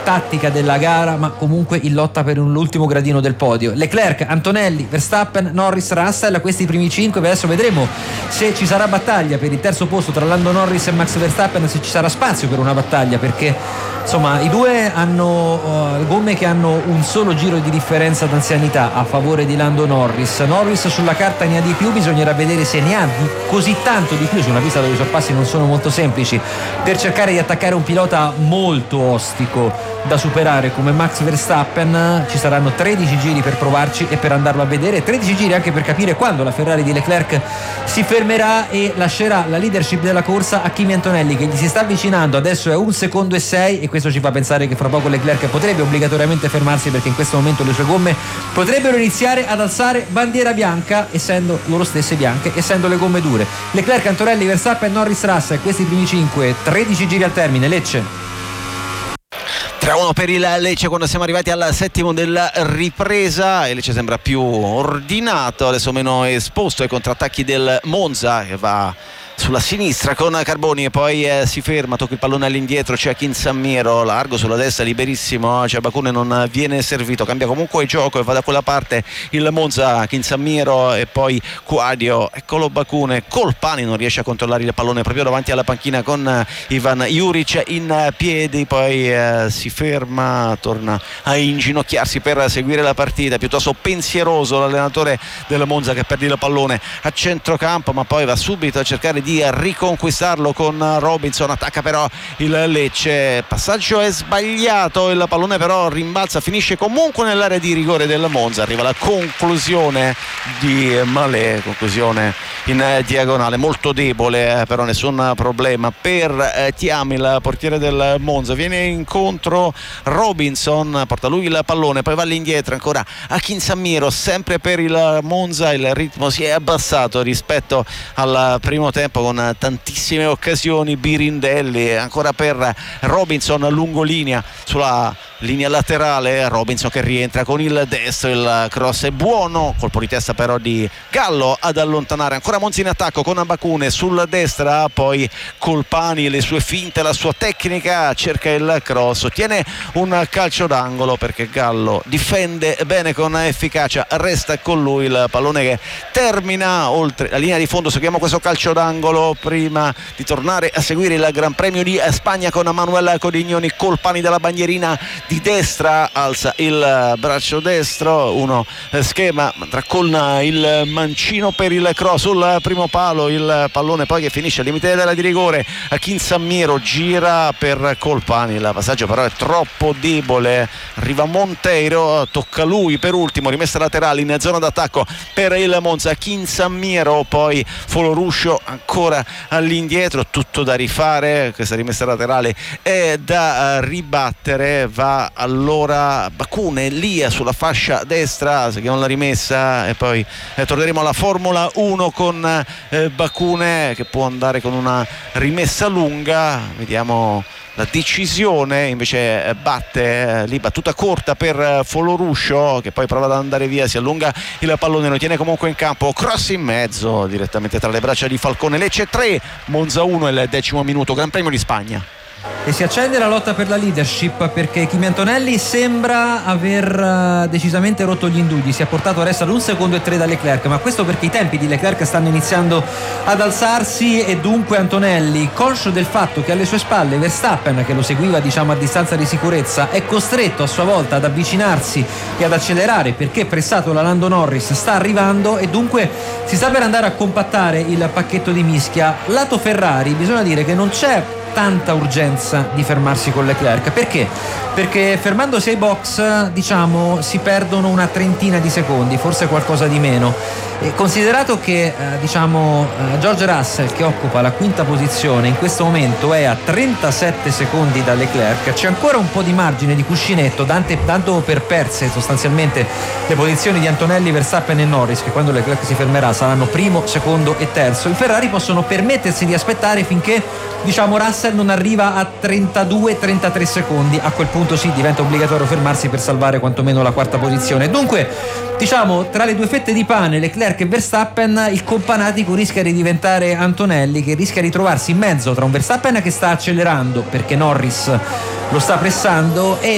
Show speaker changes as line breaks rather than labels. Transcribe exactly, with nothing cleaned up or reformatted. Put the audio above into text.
tattica della gara, ma comunque in lotta per l'ultimo gradino del podio. Leclerc, Antonelli, Verstappen, Norris, Russell, questi primi cinque. Adesso vedremo se ci sarà battaglia per il terzo posto tra Lando Norris e Max Verstappen, se ci sarà spazio per una battaglia, perché insomma i due hanno uh, gomme che hanno un solo giro di differenza d'anzianità a favore di Lando Norris. Norris sulla carta ne ha di più, bisognerà vedere se ne ha di così tanto di più su una pista dove i sorpassi non sono molto semplici, per cercare di attaccare un pilota molto ostico da superare come Max Verstappen. Ci saranno tredici giri per provarci e per andarlo a vedere, tredici giri anche per capire quando la Ferrari di Leclerc si fermerà e lascerà la leadership della corsa a Kimi Antonelli, che gli si sta avvicinando. Adesso è un secondo e sei, e questo ci fa pensare che fra poco Leclerc potrebbe obbligatoriamente fermarsi, perché in questo momento le sue gomme potrebbero iniziare ad alzare bandiera bianca, essendo loro stesse bianche, essendo le gomme dure. Leclerc, Antonelli, Verstappen, Norris, Russell, questi primi cinque, tredici giri al termine. Lecce
tre a uno per il Lecce quando siamo arrivati al settimo della ripresa, e Lecce sembra più ordinato, adesso meno esposto ai contrattacchi del Monza, che va sulla sinistra con Carboni e poi eh, si ferma, tocca il pallone all'indietro, c'è Kinsammiero largo sulla destra, liberissimo, c'è Bacune, non viene servito, cambia comunque il gioco e va da quella parte il Monza. Kinsammiero e poi Quadio, eccolo Bacune, Colpani non riesce a controllare il pallone proprio davanti alla panchina con eh, Ivan Juric in piedi, poi eh, si ferma, torna a inginocchiarsi per seguire la partita, piuttosto pensieroso l'allenatore del Monza, che perde il pallone a centrocampo ma poi va subito a cercare di di riconquistarlo con Robinson. Attacca però il Lecce, passaggio è sbagliato, il pallone però rimbalza, finisce comunque nell'area di rigore del Monza. Arriva la conclusione di Malé, conclusione in diagonale molto debole, però nessun problema per Thiam, il portiere del Monza. Viene incontro Robinson, porta lui il pallone, poi va all'indietro ancora a Kinsammiero, sempre per il Monza. Il ritmo si è abbassato rispetto al primo tempo, con tantissime occasioni. Birindelli ancora per Robinson, lungolinea sulla linea laterale, Robinson che rientra con il destro, il cross è buono, colpo di testa però di Gallo ad allontanare. Ancora Monza in attacco con Bacune sulla destra, poi Colpani, le sue finte, la sua tecnica, cerca il cross, ottiene un calcio d'angolo perché Gallo difende bene con efficacia, resta con lui il pallone che termina oltre la linea di fondo. Seguiamo questo calcio d'angolo prima di tornare a seguire il Gran Premio di Spagna con Manuel Codignoni. Colpani dalla bandierina di destra, alza il braccio destro, uno schema con il mancino per il cross sul primo palo, il pallone poi che finisce al limite dell'area di rigore a Kinsammiero, gira per Colpani, il passaggio però è troppo debole, arriva Monteiro, tocca lui per ultimo, rimessa laterale in zona d'attacco per il Monza. Kinsammiero, poi Foloruscio ancora all'indietro, tutto da rifare, questa rimessa laterale è da ribattere. Va allora Bacune lì sulla fascia destra, seguiamo la rimessa e poi eh, torneremo alla Formula uno con eh, Bacune che può andare con una rimessa lunga. Vediamo la decisione, invece eh, batte eh, lì, battuta corta per eh, Foloruscio, che poi prova ad andare via, si allunga il pallone, lo tiene comunque in campo, cross in mezzo direttamente tra le braccia di Falcone. Lecce tre, Monza uno, il decimo minuto, Gran Premio di Spagna.
E si accende la lotta per la leadership, perché Kimi Antonelli sembra aver decisamente rotto gli indugli, si è portato adesso ad un secondo e tre da Leclerc, ma questo perché i tempi di Leclerc stanno iniziando ad alzarsi e dunque Antonelli, conscio del fatto che alle sue spalle Verstappen, che lo seguiva diciamo a distanza di sicurezza, è costretto a sua volta ad avvicinarsi e ad accelerare perché pressato da Lando Norris sta arrivando e dunque si sta per andare a compattare il pacchetto di mischia. Lato Ferrari bisogna dire che non c'è tanta urgenza di fermarsi con Leclerc. Perché? Perché fermandosi ai box diciamo si perdono una trentina di secondi, forse qualcosa di meno, e considerato che eh, diciamo eh, George Russell, che occupa la quinta posizione in questo momento, è a trentasette secondi da Leclerc, c'è ancora un po' di margine di cuscinetto, dante, tanto per perse sostanzialmente le posizioni di Antonelli, Verstappen e Norris, che quando Leclerc si fermerà saranno primo, secondo e terzo. I Ferrari possono permettersi di aspettare finché diciamo Russell non arriva a trentadue trentatré secondi, a quel punto sì diventa obbligatorio fermarsi per salvare quantomeno la quarta posizione. Dunque diciamo tra le due fette di pane, Leclerc e Verstappen, il companatico rischia di diventare Antonelli, che rischia di trovarsi in mezzo tra un Verstappen che sta accelerando perché Norris lo sta pressando e